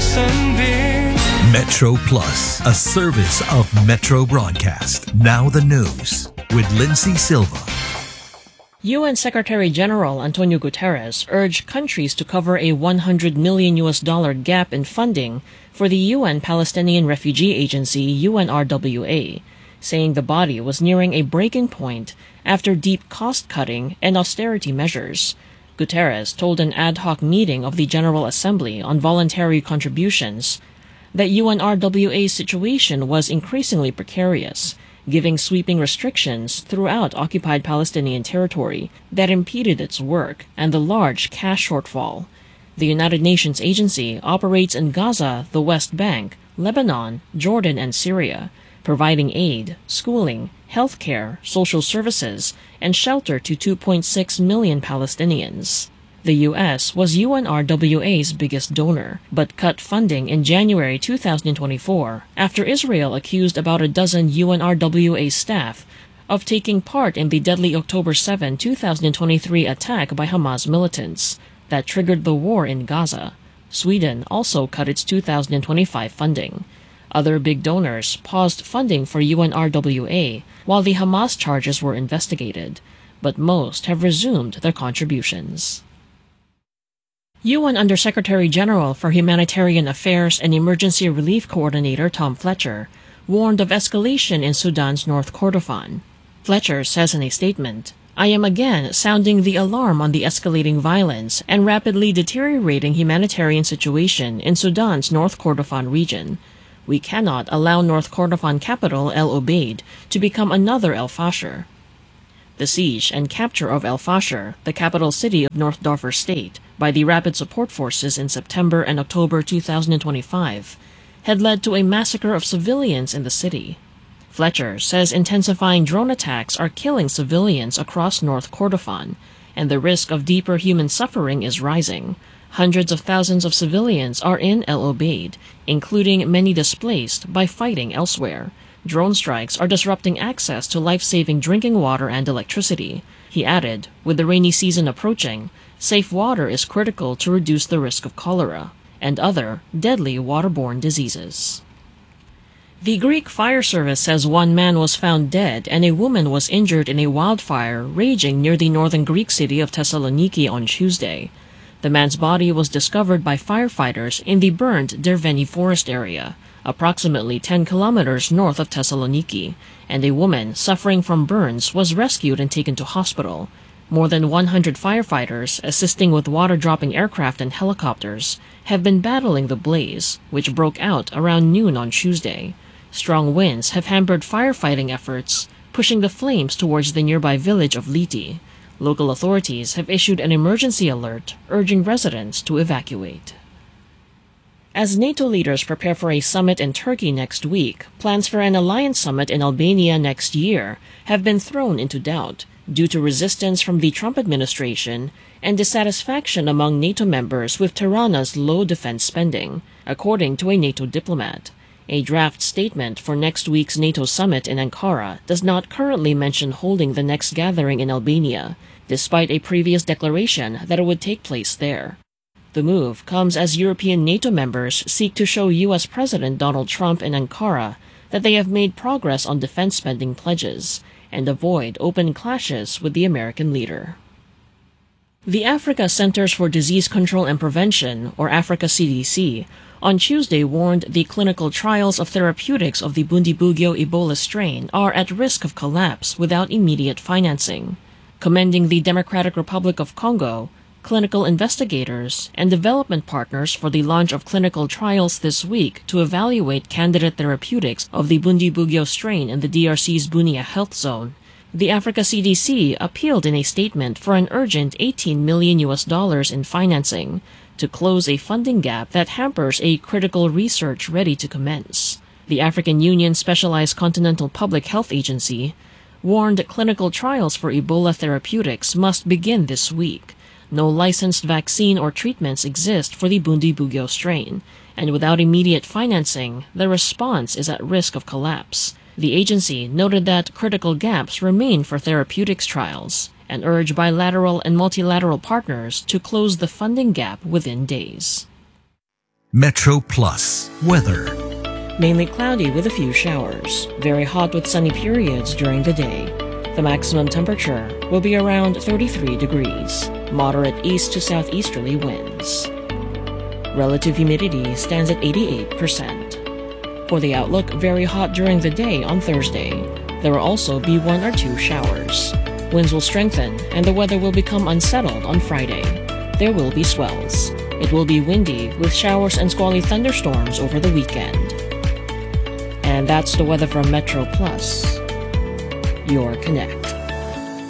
Metro Plus, a service of Metro Broadcast. Now the news with Lindsay Silva. UN Secretary-General Antonio Guterres urged countries to cover a $100 million gap in funding for the UN Palestinian Refugee Agency UNRWA, saying the body was nearing a breaking point after deep cost-cutting and austerity measures. Guterres told an ad hoc meeting of the General Assembly on voluntary contributions that UNRWA's situation was increasingly precarious, giving sweeping restrictions throughout occupied Palestinian territory that impeded its work and the large cash shortfall. The United Nations agency operates in Gaza, the West Bank, Lebanon, Jordan, and Syria, providing aid, schooling, healthcare, social services, and shelter to 2.6 million Palestinians. The U.S. was UNRWA's biggest donor, but cut funding in January 2024 after Israel accused about a dozen UNRWA staff of taking part in the deadly October 7, 2023 attack by Hamas militants that triggered the war in Gaza. Sweden also cut its 2025 funding. Other big donors paused funding for UNRWA while the Hamas charges were investigated, but most have resumed their contributions. UN Undersecretary-General for Humanitarian Affairs and Emergency Relief Coordinator Tom Fletcher warned of escalation in Sudan's North Kordofan. Fletcher says in a statement, "I am again sounding the alarm on the escalating violence and rapidly deteriorating humanitarian situation in Sudan's North Kordofan region. We cannot allow North Kordofan capital El Obeid to become another El Fasher." The siege and capture of El Fasher, the capital city of North Darfur State, by the Rapid Support Forces in September and October 2025, had led to a massacre of civilians in the city. Fletcher says intensifying drone attacks are killing civilians across North Kordofan, and the risk of deeper human suffering is rising. Hundreds of thousands of civilians are in El Obeid, including many displaced by fighting elsewhere. Drone strikes are disrupting access to life-saving drinking water and electricity. He added, with the rainy season approaching, safe water is critical to reduce the risk of cholera and other deadly waterborne diseases. The Greek fire service says one man was found dead and a woman was injured in a wildfire raging near the northern Greek city of Thessaloniki on Tuesday. The man's body was discovered by firefighters in the burned Derveni forest area, approximately 10 kilometers north of Thessaloniki, and a woman suffering from burns was rescued and taken to hospital. More than 100 firefighters, assisting with water-dropping aircraft and helicopters, have been battling the blaze, which broke out around noon on Tuesday. Strong winds have hampered firefighting efforts, pushing the flames towards the nearby village of Liti. Local authorities have issued an emergency alert, urging residents to evacuate. As NATO leaders prepare for a summit in Turkey next week, plans for an alliance summit in Albania next year have been thrown into doubt due to resistance from the Trump administration and dissatisfaction among NATO members with Tirana's low defense spending, according to a NATO diplomat. A draft statement for next week's NATO summit in Ankara does not currently mention holding the next gathering in Albania, despite a previous declaration that it would take place there. The move comes as European NATO members seek to show U.S. President Donald Trump in Ankara that they have made progress on defense spending pledges and avoid open clashes with the American leader. The Africa Centers for Disease Control and Prevention, or Africa CDC, on Tuesday warned the clinical trials of therapeutics of the Bundibugyo Ebola strain are at risk of collapse without immediate financing. Commending the Democratic Republic of Congo, clinical investigators, and development partners for the launch of clinical trials this week to evaluate candidate therapeutics of the Bundibugyo strain in the DRC's Bunia Health Zone, the Africa CDC appealed in a statement for an urgent $18 million in financing to close a funding gap that hampers a critical research ready to commence. The African Union Specialized Continental Public Health Agency warned clinical trials for Ebola therapeutics must begin this week. No licensed vaccine or treatments exist for the Bundibugyo strain, and without immediate financing, the response is at risk of collapse. The agency noted that critical gaps remain for therapeutics trials and urged bilateral and multilateral partners to close the funding gap within days. Metro Plus weather. Mainly cloudy with a few showers. Very hot with sunny periods during the day. The maximum temperature will be around 33 degrees. Moderate east to southeasterly winds. Relative humidity stands at 88%. For the outlook, very hot during the day on Thursday. There will also be 1 or 2 showers. Winds will strengthen and the weather will become unsettled on Friday. There will be swells. It will be windy with showers and squally thunderstorms over the weekend. And that's the weather from Metro Plus, your connect.